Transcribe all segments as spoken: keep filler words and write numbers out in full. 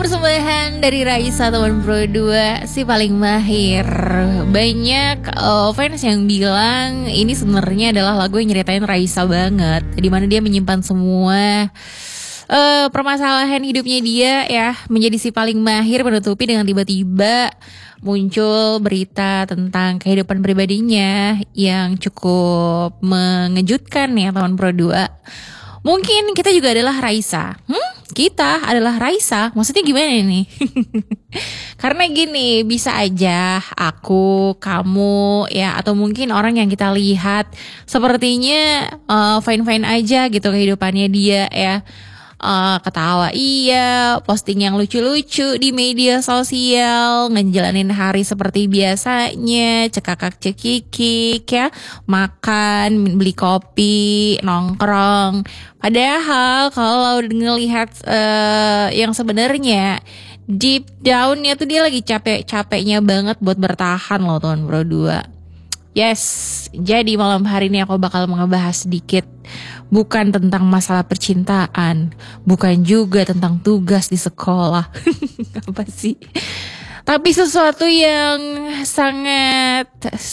persembahan dari Raisa teman Pro dua, si paling mahir. Banyak uh, fans yang bilang ini sebenarnya adalah lagu yang nyeritain Raisa banget, dimana dia menyimpan semua uh, permasalahan hidupnya dia ya, menjadi si paling mahir, menutupi dengan tiba-tiba muncul berita tentang kehidupan pribadinya yang cukup mengejutkan ya teman Pro dua. Mungkin kita juga adalah Raisa. Hmm? Kita adalah Raisa. Maksudnya gimana nih? Karena gini, bisa aja aku, kamu, ya, atau mungkin orang yang kita lihat sepertinya uh, fine-fine aja gitu kehidupannya dia ya. Uh, ketawa iya, posting yang lucu-lucu di media sosial, ngejalanin hari seperti biasanya, cekakak cekikik ya, makan, beli kopi, nongkrong. Padahal kalau ngelihat uh, yang sebenarnya deep down-nya tuh dia lagi capek-capeknya banget buat bertahan loh teman Pro dua. Yes, jadi malam hari ini aku bakal ngebahas sedikit, bukan tentang masalah percintaan, bukan juga tentang tugas di sekolah. Apa sih? Tapi sesuatu yang sangat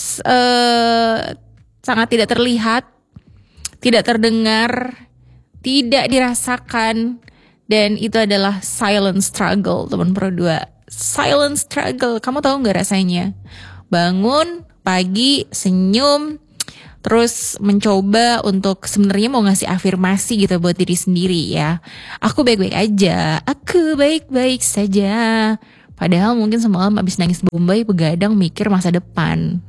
uh, sangat tidak terlihat, tidak terdengar, tidak dirasakan, dan itu adalah silent struggle teman Pro dua. Silent struggle, kamu tahu gak rasanya? Bangun pagi, senyum, terus mencoba untuk sebenarnya mau ngasih afirmasi gitu buat diri sendiri ya. Aku baik-baik aja, aku baik-baik saja. Padahal mungkin semalam abis nangis Bombay, begadang mikir masa depan.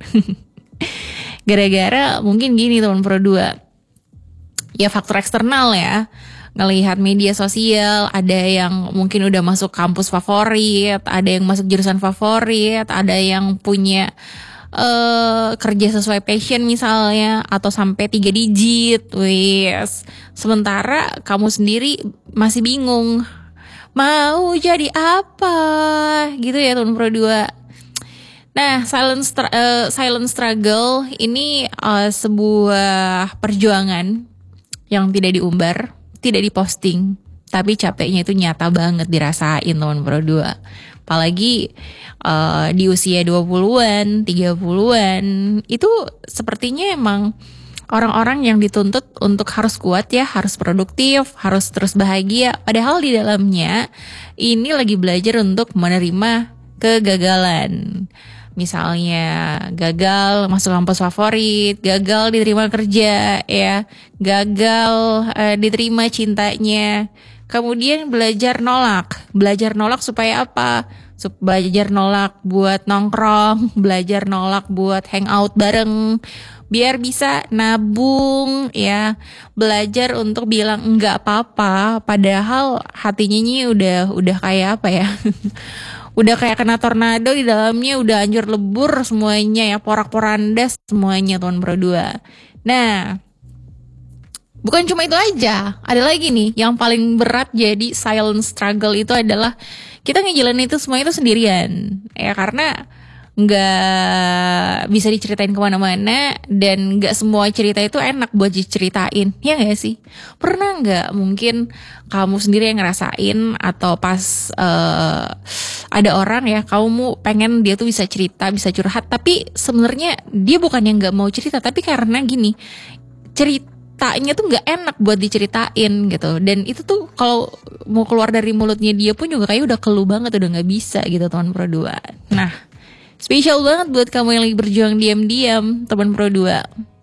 Gara-gara mungkin gini teman Pro dua, ya faktor eksternal ya. Ngelihat media sosial, ada yang mungkin udah masuk kampus favorit, ada yang masuk jurusan favorit, ada yang punya Uh, kerja sesuai passion misalnya, atau sampai tiga digit, wis. Sementara kamu sendiri masih bingung mau jadi apa gitu ya teman Pro dua. Nah, silent str- uh, silent struggle ini uh, sebuah perjuangan yang tidak diumbar, tidak diposting, tapi capeknya itu nyata banget dirasain teman Pro dua. Apalagi uh, di usia dua puluhan, tiga puluhan, itu sepertinya emang orang-orang yang dituntut untuk harus kuat ya, harus produktif, harus terus bahagia. Padahal di dalamnya ini lagi belajar untuk menerima kegagalan. Misalnya gagal masuk kampus favorit, gagal diterima kerja ya, gagal uh, diterima cintanya. Kemudian belajar nolak, belajar nolak supaya apa? Sup- belajar nolak buat nongkrong, belajar nolak buat hangout bareng, biar bisa nabung ya. Belajar untuk bilang enggak apa-apa, padahal hatinya ini udah udah kayak apa ya? Udah kayak kena tornado, di dalamnya udah hancur lebur semuanya ya, porak-porandas semuanya teman Pro dua. Nah, bukan cuma itu aja, ada lagi nih yang paling berat jadi silent struggle itu adalah kita ngejalanin itu semua itu sendirian. Ya karena gak bisa diceritain kemana-mana dan gak semua cerita itu enak buat diceritain, ya gak sih? Pernah gak mungkin kamu sendiri yang ngerasain atau pas uh, ada orang ya, kamu pengen dia tuh bisa cerita, bisa curhat, tapi sebenarnya dia bukan yang gak mau cerita, tapi karena gini, cerita ceritanya tuh nggak enak buat diceritain gitu, dan itu tuh kalau mau keluar dari mulutnya dia pun juga kayak udah keluh banget, udah nggak bisa gitu teman Pro dua. Nah, spesial banget buat kamu yang lagi berjuang diam-diam teman Pro dua.